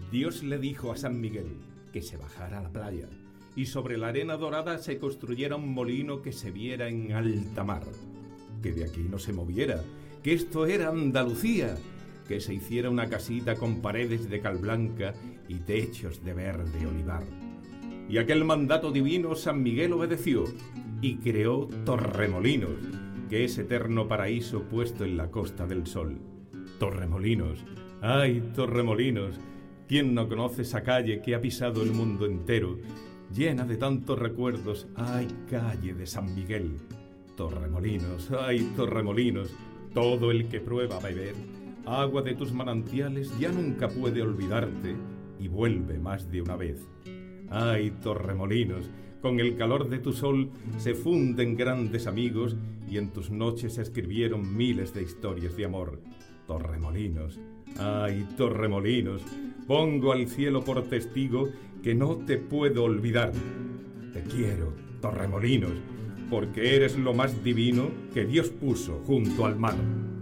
Dios le dijo a San Miguel que se bajara a la playa y sobre la arena dorada se construyera un molino que se viera en alta mar, que de aquí no se moviera, que esto era Andalucía, que se hiciera una casita con paredes de cal blanca y techos de verde olivar. Y aquel mandato divino San Miguel obedeció y creó Torremolinos, que es eterno paraíso puesto en la costa del sol. Torremolinos, ¡ay, Torremolinos! ¿Quién no conoce esa calle que ha pisado el mundo entero, llena de tantos recuerdos? ¡Ay, calle de San Miguel! Torremolinos, ¡ay, Torremolinos! Todo el que prueba a beber agua de tus manantiales ya nunca puede olvidarte y vuelve más de una vez. ¡Ay, Torremolinos! Con el calor de tu sol se funden grandes amigos y en tus noches se escribieron miles de historias de amor. Torremolinos, ¡ay, Torremolinos! Pongo al cielo por testigo que no te puedo olvidar. Te quiero, Torremolinos, porque eres lo más divino que Dios puso junto al mar.